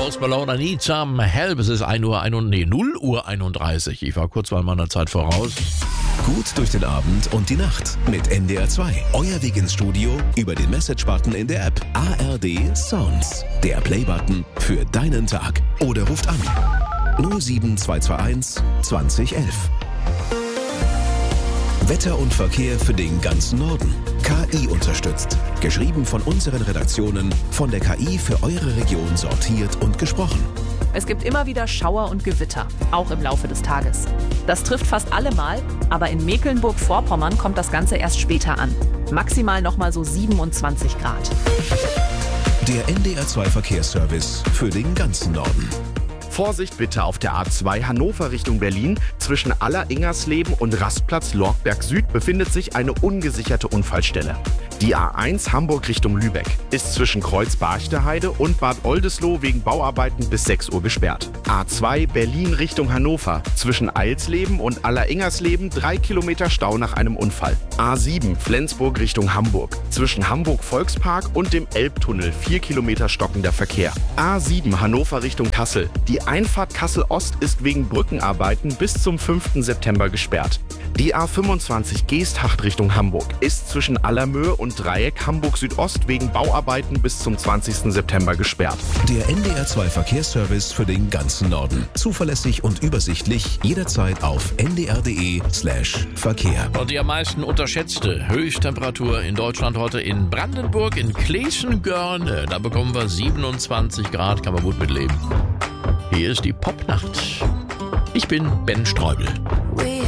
Post Malone, I Need Some Help. Es ist 0 Uhr 31. Ich war kurz mal meiner Zeit voraus. Gut durch den Abend und die Nacht mit NDR 2. Euer Weg ins Studio über den Message-Button in der App. ARD Sounds. Der Play-Button für deinen Tag. Oder ruft an 07221 2011. Wetter und Verkehr für den ganzen Norden. KI unterstützt. Geschrieben von unseren Redaktionen, von der KI für eure Region sortiert und gesprochen. Es gibt immer wieder Schauer und Gewitter, auch im Laufe des Tages. Das trifft fast alle mal, aber in Mecklenburg-Vorpommern kommt das Ganze erst später an. Maximal nochmal so 27 Grad. Der NDR 2 Verkehrsservice für den ganzen Norden. Vorsicht bitte auf der A2 Hannover Richtung Berlin. Zwischen Aller-Ingersleben und Rastplatz Lorgberg Süd befindet sich eine ungesicherte Unfallstelle. Die A1 Hamburg Richtung Lübeck ist zwischen Kreuz-Barchteheide und Bad Oldesloe wegen Bauarbeiten bis 6 Uhr gesperrt. A2 Berlin Richtung Hannover zwischen Eilsleben und Aller-Ingersleben 3 Kilometer Stau nach einem Unfall. A7 Flensburg Richtung Hamburg zwischen Hamburg Volkspark und dem Elbtunnel 4 Kilometer stockender Verkehr. A7 Hannover Richtung Kassel. Die Einfahrt Kassel-Ost ist wegen Brückenarbeiten bis zum 5. September gesperrt. Die A25 Geesthacht Richtung Hamburg ist zwischen Allermöhe und Dreieck Hamburg Südost wegen Bauarbeiten bis zum 20. September gesperrt. Der NDR 2 Verkehrsservice für den ganzen Norden. Zuverlässig und übersichtlich, jederzeit auf ndr.de/Verkehr. Und die am meisten unterschätzte Höchsttemperatur in Deutschland heute in Brandenburg, in Kleeschen-Görne. Da bekommen wir 27 Grad, kann man gut mitleben. Hier ist die Popnacht. Ich bin Ben Streubel.